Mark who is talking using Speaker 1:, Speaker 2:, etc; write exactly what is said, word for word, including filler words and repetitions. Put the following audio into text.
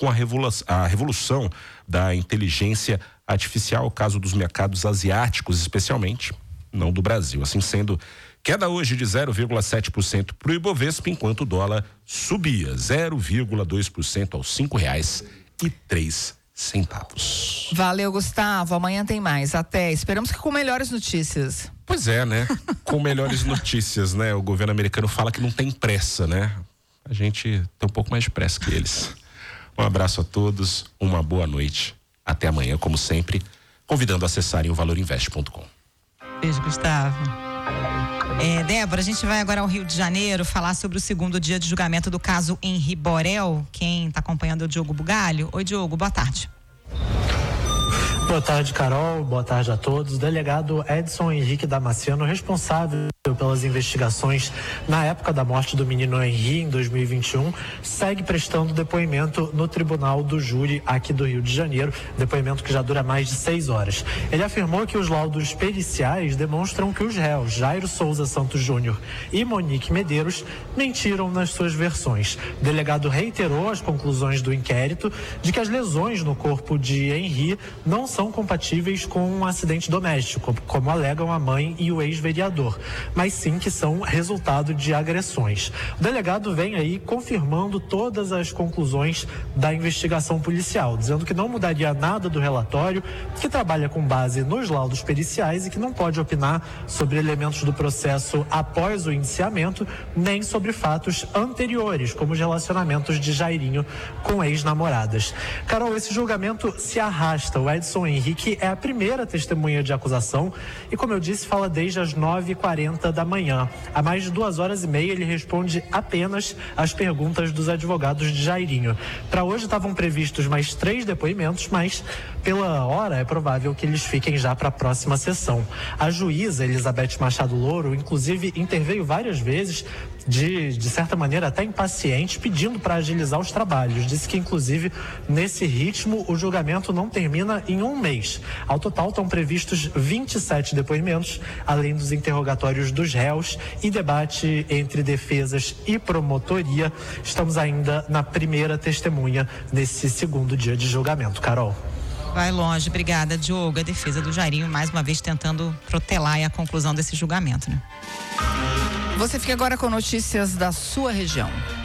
Speaker 1: com a, revolu- a revolução da inteligência artificial, o caso dos mercados asiáticos especialmente, não do Brasil. Assim sendo, queda hoje de zero vírgula sete por cento para o Ibovespa, enquanto o dólar subia zero vírgula dois por cento aos cinco reais e três centavos.
Speaker 2: Valeu, Gustavo. Amanhã tem mais. Até. Esperamos que com melhores notícias.
Speaker 1: Pois é, né? Com melhores notícias, né? O governo americano fala que não tem pressa, né? A gente tem um pouco mais de pressa que eles. Um abraço a todos, uma boa noite. Até amanhã, como sempre, convidando a acessarem o valor invest ponto com.
Speaker 3: Beijo, Gustavo. É, Débora, a gente vai agora ao Rio de Janeiro falar sobre o segundo dia de julgamento do caso Henri Borel. Quem está acompanhando é o Diogo Bugalho. Oi, Diogo, boa tarde.
Speaker 4: Boa tarde, Carol. Boa tarde a todos. O delegado Edson Henrique Damasceno, responsável pelas investigações na época da morte do menino Henri, em dois mil e vinte e um, segue prestando depoimento no Tribunal do Júri aqui do Rio de Janeiro, depoimento que já dura mais de seis horas. Ele afirmou que os laudos periciais demonstram que os réus Jairo Souza Santos Júnior e Monique Medeiros mentiram nas suas versões. O delegado reiterou as conclusões do inquérito de que as lesões no corpo de Henri não são compatíveis com um acidente doméstico, como alegam a mãe e o ex-vereador, mas sim que são resultado de agressões. O delegado vem aí confirmando todas as conclusões da investigação policial, dizendo que não mudaria nada do relatório, que trabalha com base nos laudos periciais e que não pode opinar sobre elementos do processo após o indiciamento, nem sobre fatos anteriores, como os relacionamentos de Jairinho com ex-namoradas. Carol, esse julgamento se arrasta. O Edson Henrique é a primeira testemunha de acusação e, como eu disse, fala desde as nove e quarenta da manhã. Há mais de duas horas e meia ele responde apenas às perguntas dos advogados de Jairinho. Para hoje estavam previstos mais três depoimentos, mas pela hora é provável que eles fiquem já para a próxima sessão. A juíza Elizabeth Machado Louro, inclusive, interveio várias vezes, de, de certa maneira até impaciente, pedindo para agilizar os trabalhos. Disse que, inclusive, nesse ritmo, o julgamento não termina em um mês. Ao total, estão previstos vinte e sete depoimentos, além dos interrogatórios dos réus e debate entre defesas e promotoria. Estamos ainda na primeira testemunha nesse segundo dia de julgamento. Carol.
Speaker 3: Vai longe, obrigada, Diogo. A defesa do Jairinho, mais uma vez, tentando protelar a conclusão desse julgamento, né?
Speaker 2: Você fica agora com notícias da sua região.